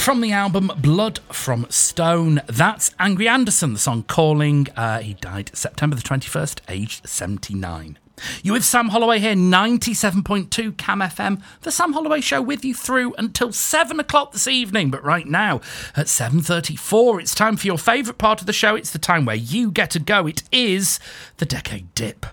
From the album Blood from Stone, that's Angry Anderson, the song Calling. He died September the 21st, aged 79. You with Sam Holloway here, 97.2 Cam FM. The Sam Holloway Show with you through until 7 o'clock this evening. But right now, at 7:34, it's time for your favourite part of the show. It's the time where you get to go. It is the Decade Dip.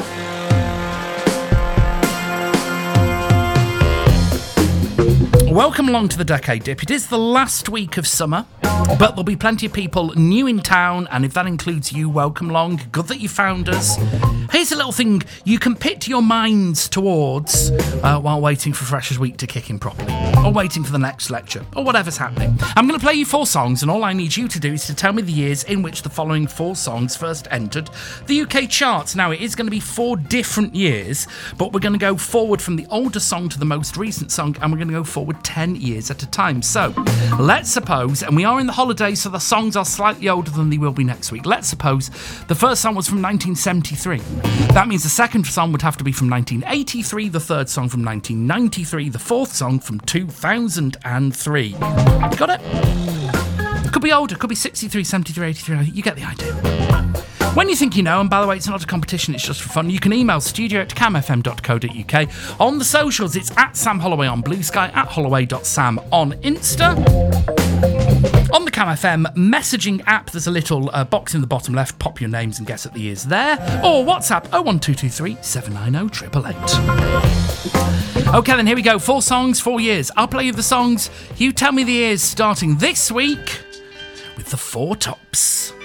Welcome along to the Decade Dip. It is the last week of summer, but there'll be plenty of people new in town, and if that includes you, welcome along. Good that you found us. Here's a little thing you can pit your minds towards while waiting for Freshers Week to kick in properly, or waiting for the next lecture, or whatever's happening. I'm going to play you 4 songs, and all I need you to do is to tell me the years in which the following 4 songs first entered the UK charts. Now, it is going to be 4 different years, but we're going to go forward from the older song to the most recent song, and we're going to go forward 10 years at a time. So, let's suppose, and we are in the holidays, so the songs are slightly older than they will be next week. Let's suppose the first song was from 1973. That means the second song would have to be from 1983, the third song from 1993, the fourth song from 2003. You got it? Could be older, could be 63, 73, 83, you get the idea. When you think you know, and by the way, it's not a competition, it's just for fun, you can email studio@camfm.co.uk. On the socials, it's at Sam Holloway on Blue Sky, at holloway.sam on Insta. On the Cam FM messaging app, there's a little box in the bottom left. Pop your names and guess at the years there. Or WhatsApp 01223 790 888. Okay, then here we go. 4 songs, 4 years. I'll play you the songs. You tell me the years, starting this week with the 4 Tops.